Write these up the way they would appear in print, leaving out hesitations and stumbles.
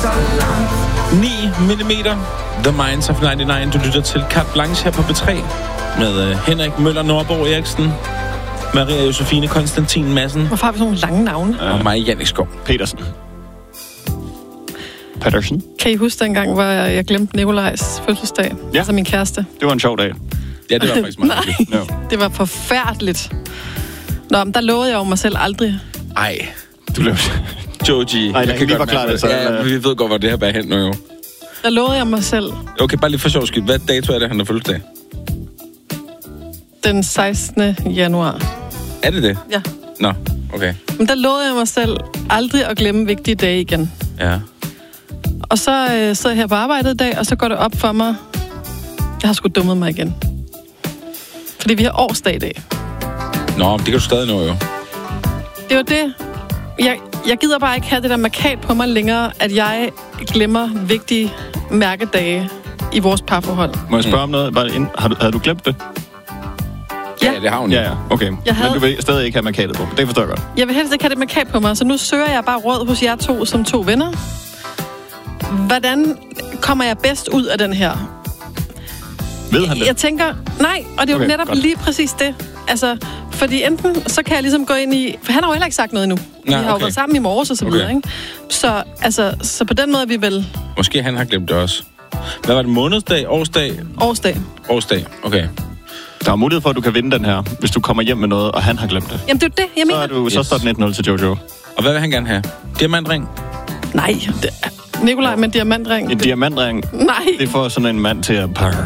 så langt. 9 mm. The Minds of 99. Du lytter til Carte Blanche her på B3 med Henrik Møller Nordborg Eriksen, Maria Josefine Konstantin Madsen. Hvorfor har vi sådan nogle lange navne? Og mig, Jannik Skov Petersen. Patterson. Kan I huske dengang, hvor jeg glemte Nikolajs fødselsdag? Ja. Altså min kæreste. Det var en sjov dag. Ja, det var faktisk meget hyggeligt. No. Det var forfærdeligt. Nå, men der lovede jeg jo mig selv aldrig. Ej, Du blev... Joji. Ej, jeg kan lige forklare det. Ja, vi ved godt, hvor det her bærer hen nu jo. Der lovede jeg mig selv Okay, bare lige for sjov skyld. Hvad dato er det, han har fødselsdag? den 16. januar. Er det det? Ja. Nå, okay. Men der lovede jeg mig selv aldrig at glemme vigtige dage igen. Ja. Og så sidder jeg her på arbejdet i dag, og så går det op for mig. Jeg har sgu dummet mig igen. Fordi vi har årsdag i dag. Nå, det kan du stadig nå jo. Det var det. Jeg gider bare ikke have det der markat på mig længere, at jeg glemmer vigtige mærkedage i vores parforhold. Må jeg spørge om noget? Havde du glemt det? Ja. Ja, det har hun. Ja, okay. Jeg havde- Men du vil stadig ikke have markatet på. Det forstår jeg godt. Jeg vil helst ikke have det markat på mig, så nu søger jeg bare råd hos jer to som to venner. Hvordan kommer jeg bedst ud af den her? Ved han det? Jeg tænker, nej, og det er jo Okay, netop godt. lige præcis det. Altså, fordi enten, så kan jeg ligesom gå ind i... For han har jo heller ikke sagt noget endnu. Vi har jo okay. været sammen i morges og så videre, Okay. ikke? Så, altså, så på den måde er vi vel Måske han har glemt det også. Hvad var det? Månedsdag? Årsdag? årsdag. Årsdag, okay. Der er mulighed for, at du kan vinde den her, hvis du kommer hjem med noget, og han har glemt det. Jamen, det er jo det, jeg mener. Så står den 1-0 til Jojo. Og hvad vil han gerne have? Diamantring? Nej, det er... Nikolaj med en diamantring. En diamantring, Nej, det får sådan en mand til at pakke.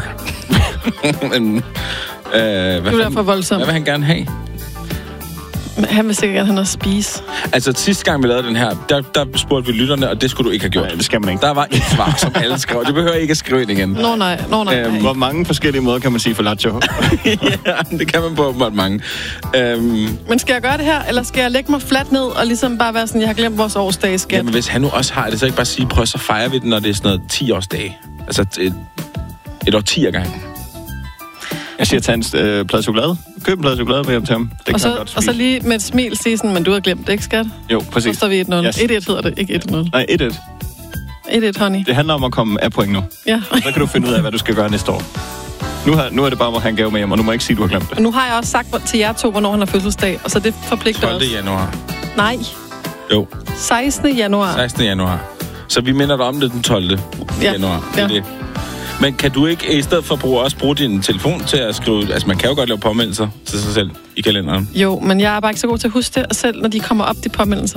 Men, det er for voldsomt. hvad vil han gerne have? Men han vil sikkert gerne have noget at spise. Altså, sidste gang vi lavede den her, der spurgte vi lytterne, og det skulle du ikke have gjort. Nej, det skal man ikke. Der var et svar, som alle skrev. Du behøver ikke at skrive det igen. Nå nej. Hvor mange forskellige måder kan man sige fallatio? Ja, det kan man på åbenbart mange. Men skal jeg gøre det her, eller skal jeg lægge mig fladt ned og ligesom bare være sådan, jeg har glemt vores årsdag, skat? Jamen, hvis han nu også har det, så ikke bare sige, prøv så fejrer vi den, når det er sådan noget 10-årsdag. Altså, et årti ad gangen. Jeg siger, tag en plade chokolade. Køb en plade chokolade med hjem til ham. Det Og kan han godt så spise. lige med et smil sige sådan, men du har glemt det, ikke skat? Jo, Så præcis. står vi 1-0. Yes. 1-1 hedder det, ikke 1-0. Nej, 1-1. 1-1, honey. Det handler om at komme af point nu. Ja. Så kan du finde ud af, hvad du skal gøre næste år. Nu er det bare at have en gave med hjem, og nu må jeg ikke sige, at du har glemt det. Og nu har jeg også sagt til jer to, hvornår han har fødselsdag, og så det forpligter 12. os. januar. Nej, Jo, 16. januar. 16. januar. Så vi minder dig om det den 12. Ja. januar. Det er Ja. det. Men kan du ikke i stedet for også bruge din telefon til at skrive... Altså, man kan jo godt lave påmindelser til sig selv i kalenderen. Jo, men jeg er bare ikke så god til at huske det, og selv når de kommer op, de påmindelser.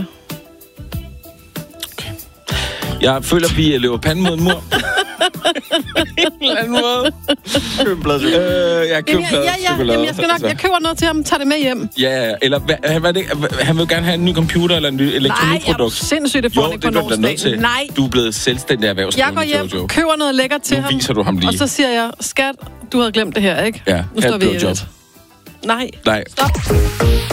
Jeg føler, at vi løber panden mod en mur. En eller anden måde. Køb en plade chokolade. Jeg køber Jamen, jeg skal nok, jeg køber noget til ham, tager det med hjem. Ja, eller han vil gerne have en ny computer eller en ny Nej, er du elektronikprodukt. sindssygt, det får han Jo, ikke det på bliver du da nødt til. Nej, Du er blevet selvstændig jeg erhvervsdrivende, går hjem, Jojo. køber noget lækkert til Nu ham. viser du ham lige. Og så siger jeg, skat, du havde glemt det her, ikke? Ja, Nu står vi i job. et. Nej, Nej. stop.